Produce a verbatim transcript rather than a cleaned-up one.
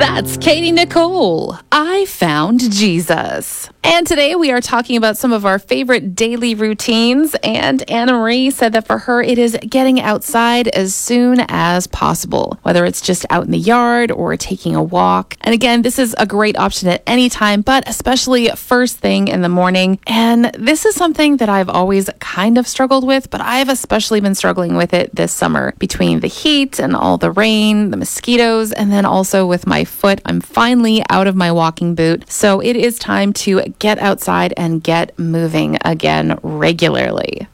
That's Katie Nicole. I found Jesus. And today we are talking about some of our favorite daily routines. And Anna Marie said that for her, it is getting outside as soon as possible, whether it's just out in the yard or taking a walk. And again, this is a great option at any time, but especially first thing in the morning. And this is something that I've always kind of struggled with, but I've especially been struggling with it this summer between the heat and all the rain, the mosquitoes, and then also with my foot. I'm finally out of my walking boot. So it is time to get outside and get moving again regularly.